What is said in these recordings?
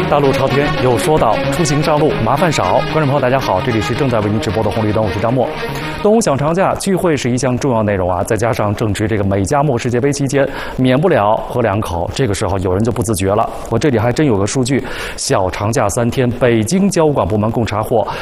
大路朝天又说到出行上路麻烦少，观众朋友大家好，这里是正在为您直播的红绿灯，我是张默。端午小长假聚会是一项重要内容啊，再加上正值这个美加墨世界杯期间，免不了喝两口，这个时候有人就不自觉了。我这里还真有个数据，小长假3天，北京交管部门共查获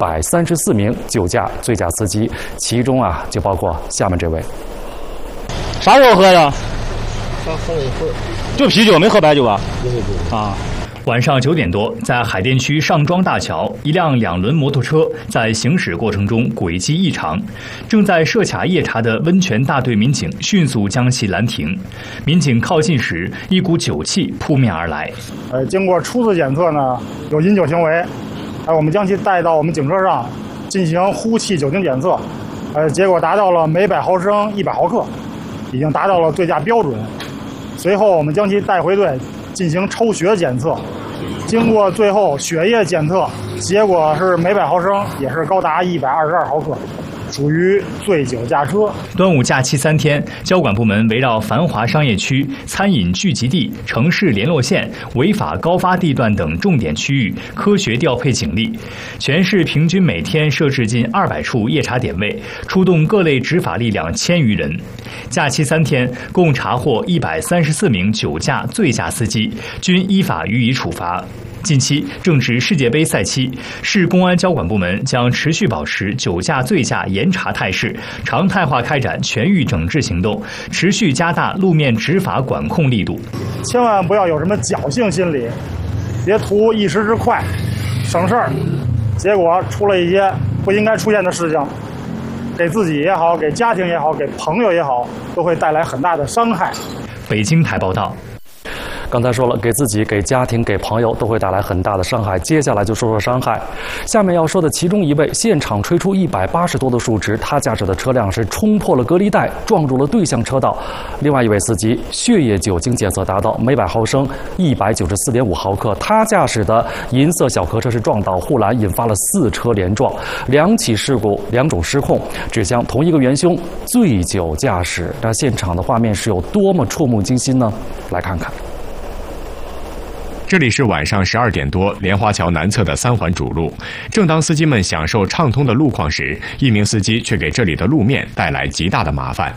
134名酒驾醉驾司机，其中啊就包括下面这位。 啥时候喝的？ 刚喝了一会儿。 就啤酒，没喝白酒吧？ 没喝。 啊。 晚上9点多，在海淀区上庄大桥，一辆2轮摩托车在行驶过程中轨迹异常，正在设卡夜查的温泉大队民警迅速将其拦停。民警靠近时，一股酒气扑面而来。 经过初次检测呢，有饮酒行为，我们将其带到我们警车上进行呼气酒精检测，结果达到了每100毫升100毫克，已经达到了醉驾标准。随后我们将其带回队进行抽血检测。经过最后血液检测，结果是每100毫升也是高达122毫克，属于醉酒驾车。 端午假期3天，交管部门围绕繁华商业区、餐饮聚集地、城市联络线、违法高发地段等重点区域，科学调配警力，全市平均每天设置近200处夜查点位，出动各类执法力量1000余人。假期3天，共查获134名酒驾醉驾司机，均依法予以处罚。近期正值世界杯赛期，市公安交管部门将持续保持酒驾醉驾严查态势，常态化开展全域整治行动，持续加大路面执法管控力度。 千万不要有什么侥幸心理，别图一时之快，省事儿，结果出了一些不应该出现的事情，给自己也好，给家庭也好，给朋友也好，都会带来很大的伤害。 北京台报道。 刚才说了，给自己、给家庭、给朋友都会带来很大的伤害。接下来就说说伤害。下面要说的其中一位，现场吹出180多的数值，他驾驶的车辆是冲破了隔离带，撞入了对向车道。另外一位司机血液酒精检测达到每100毫升194.5毫克，他驾驶的银色小客车是撞倒护栏，引发了4车连撞。2起事故，2种失控，指向同一个元凶醉酒驾驶。那现场的画面是有多么触目惊心呢？来看看。 这里是晚上12点多，莲花桥南侧的3环主路。正当司机们享受畅通的路况时，一名司机却给这里的路面带来极大的麻烦。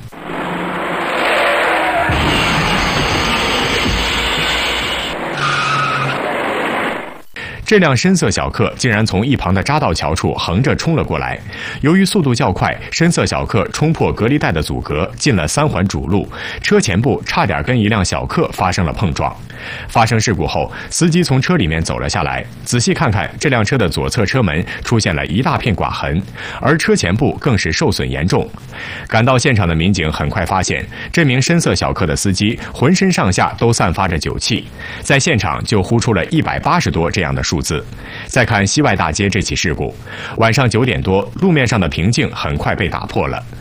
这辆深色小客竟然从一旁的匝道桥处横着冲了过来，由于速度较快，深色小客冲破隔离带的阻隔，进了3环主路，车前部差点跟一辆小客发生了碰撞。发生事故后，司机从车里面走了下来，仔细看看，这辆车的左侧车门出现了一大片刮痕，而车前部更是受损严重。赶到现场的民警很快发现，这名深色小客的司机浑身上下都散发着酒气，在现场就呼出了180多这样的数字。再看西外大街这起事故，晚上9点多，路面上的平静很快被打破了。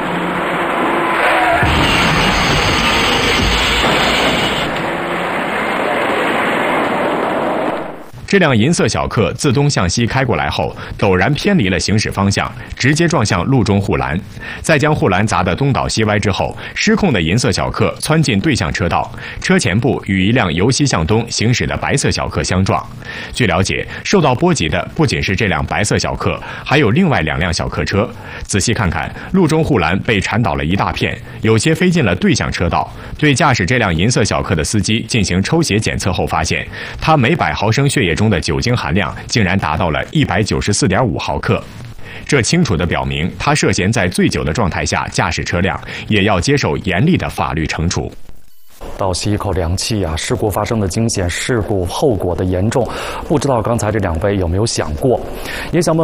这辆银色小客自东向西开过来后，陡然偏离了行驶方向，直接撞向路中护栏，再将护栏砸得东倒西歪之后，失控的银色小客窜进对向车道，车前部与一辆由西向东行驶的白色小客相撞。据了解，受到波及的不仅是这辆白色小客，还有另外2辆小客车。仔细看看，路中护栏被铲倒了一大片，有些飞进了对向车道。对驾驶这辆银色小客的司机进行抽血检测后发现，他每100毫升血液中的酒精含量竟然达到了194.5毫克，这清楚地表明他涉嫌在醉酒的状态下驾驶车辆，也要接受严厉的法律惩处。 倒吸一口凉气啊！事故发生的惊险，事故后果的严重，不知道刚才这2位有没有想过，也想问。